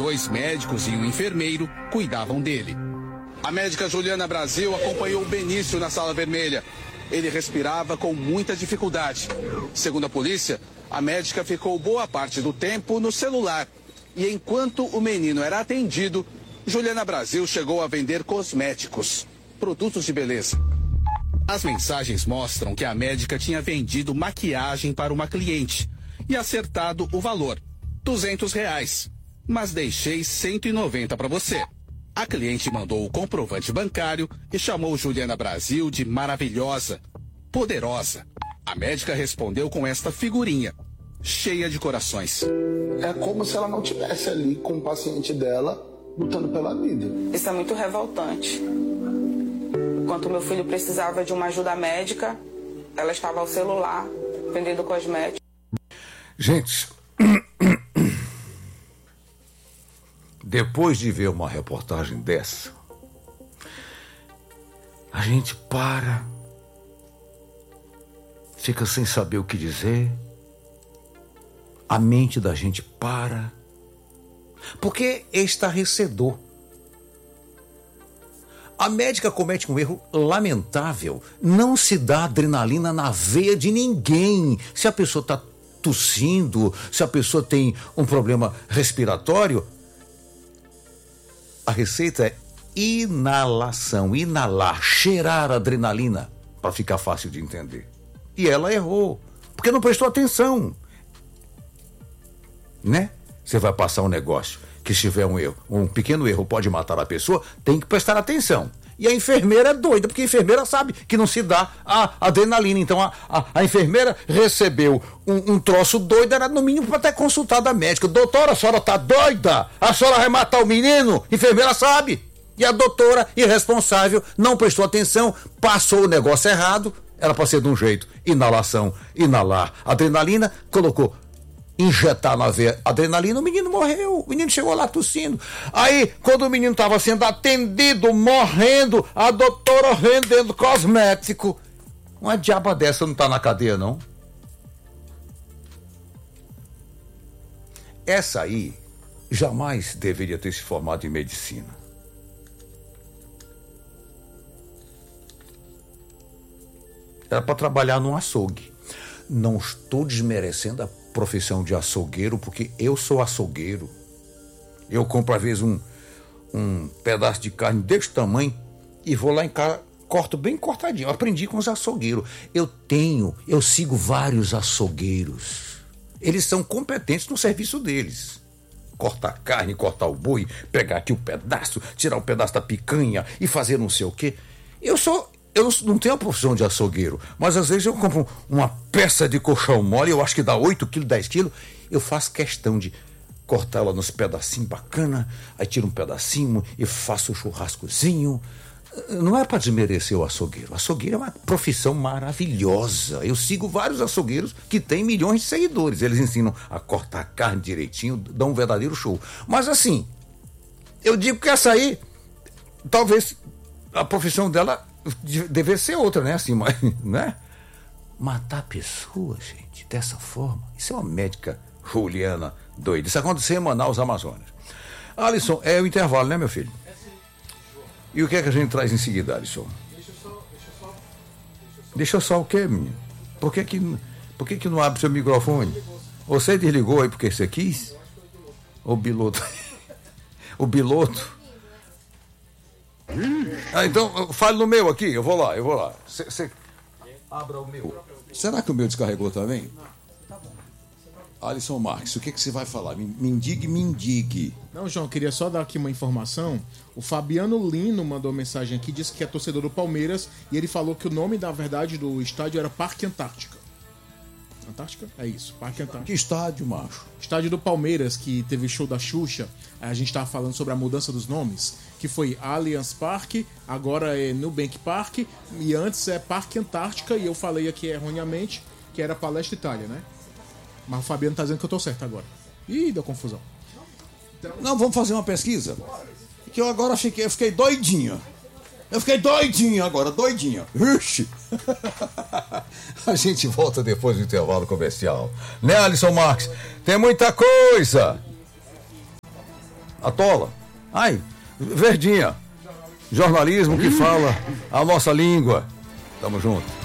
2 médicos e um enfermeiro cuidavam dele. A médica Juliana Brasil acompanhou o Benício na sala vermelha. Ele respirava com muita dificuldade. Segundo a polícia, a médica ficou boa parte do tempo no celular. E enquanto o menino era atendido, Juliana Brasil chegou a vender cosméticos, produtos de beleza. As mensagens mostram que a médica tinha vendido maquiagem para uma cliente e acertado o valor, R$200. Mas deixei 190 para você. A cliente mandou o comprovante bancário e chamou Juliana Brasil de maravilhosa, poderosa. A médica respondeu com esta figurinha, cheia de corações. É como se ela não estivesse ali com o paciente dela, lutando pela vida. Isso é muito revoltante. Enquanto meu filho precisava de uma ajuda médica, ela estava ao celular, vendendo cosméticos. Gente, depois de ver uma reportagem dessa, a gente fica sem saber o que dizer, a mente da gente para, porque é estarrecedor. A médica comete um erro lamentável, não se dá adrenalina na veia de ninguém. Se a pessoa está tossindo, se a pessoa tem um problema respiratório, a receita é inalação, inalar, cheirar adrenalina, para ficar fácil de entender. E ela errou, porque não prestou atenção. Né? Você vai passar um negócio que se tiver um erro, um pequeno erro pode matar a pessoa, tem que prestar atenção. E a enfermeira é doida, porque a enfermeira sabe que não se dá a adrenalina. Então a enfermeira recebeu um troço doido, era no mínimo para ter consultado a médica. Doutora, a senhora tá doida? A senhora vai matar o menino? A enfermeira sabe. E a doutora, irresponsável, não prestou atenção, passou o negócio errado, era para ser de um jeito, inalação, inalar adrenalina, colocou injetar na veia adrenalina, o menino morreu, o menino chegou lá tossindo. Aí, quando o menino estava sendo atendido, morrendo, a doutora vendendo cosmético. Uma diaba dessa não está na cadeia, não? Essa aí jamais deveria ter se formado em medicina. Era para trabalhar num açougue. Não estou desmerecendo a profissão de açougueiro, porque eu sou açougueiro. Eu compro às vezes um pedaço de carne desse tamanho e vou lá em casa, corto bem cortadinho. Eu aprendi com os açougueiros. Eu sigo vários açougueiros. Eles são competentes no serviço deles. Cortar carne, cortar o boi, pegar aqui o pedaço, tirar o pedaço da picanha e fazer não sei o quê. Eu não tenho a profissão de açougueiro, mas às vezes eu compro uma peça de colchão mole, eu acho que dá 8 quilos, 10 quilos, eu faço questão de cortá-la nos pedacinhos bacana, aí tiro um pedacinho e faço o churrascozinho. Não é para desmerecer o açougueiro. O açougueiro é uma profissão maravilhosa. Eu sigo vários açougueiros que têm milhões de seguidores. Eles ensinam a cortar a carne direitinho, dão um verdadeiro show. Mas assim, eu digo que essa aí, talvez a profissão dela deve ser outra, né? Assim, mas, né? Matar pessoas, gente, dessa forma. Isso é uma médica Juliana doida. Isso aconteceu em Manaus, Amazonas. Alisson, é o intervalo, né, meu filho? E o que é que a gente traz em seguida, Alisson? Deixa só o quê, menino? Por que não abre seu microfone? Você desligou aí porque você quis? O piloto. O piloto. Então, fale no meu aqui, eu vou lá. Você abra o meu. Será que o meu descarregou também? Alisson Marques, o que você vai falar? Me indique. Não, João, queria só dar aqui uma informação. O Fabiano Lino mandou mensagem aqui, disse que é torcedor do Palmeiras e ele falou que o nome, da verdade, do estádio era Parque Antártica. Antártica? É isso, Parque Antártica. Que estádio, macho? Estádio do Palmeiras, que teve show da Xuxa. A gente tava falando sobre a mudança dos nomes, que foi Allianz Parque, agora é Nubank Parque, e antes é Parque Antártica, e eu falei aqui erroneamente que era Palestra Itália, né? Mas o Fabiano tá dizendo que eu tô certo agora. Ih, deu confusão. Não, vamos fazer uma pesquisa? Que eu agora fiquei doidinho. Eu fiquei doidinho agora, doidinho. Ixi. A gente volta depois do intervalo comercial. Né, Alisson Marques? Tem muita coisa. Atola. Ai, Verdinha. Jornalismo que fala a nossa língua. Tamo junto.